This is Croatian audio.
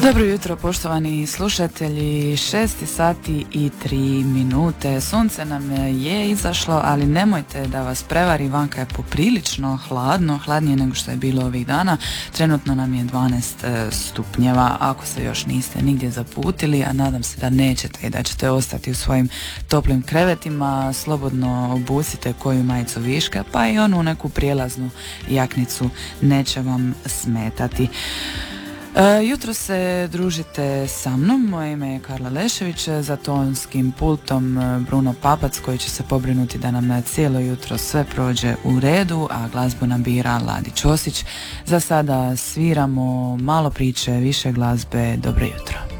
Dobro jutro, poštovani slušatelji. 6 sati i 3 minute. Sunce nam je izašlo, ali nemojte da vas prevari, vanka je poprilično hladno, hladnije nego što je bilo ovih dana. Trenutno nam je 12 stupnjeva. Ako se još niste nigdje zaputili, a nadam se da nećete i da ćete ostati u svojim toplim krevetima, slobodno obucite koju majicu viška, pa i onu neku prijelaznu jaknicu neće vam smetati. Jutro se družite sa mnom, moje ime je Karla Lešević, za tonskim pultom Bruno Papac koji će se pobrinuti da nam cijelo jutro sve prođe u redu, a glazbu nam bira Ladi Ćosić. Za sada sviramo malo priče, više glazbe. Dobro jutro.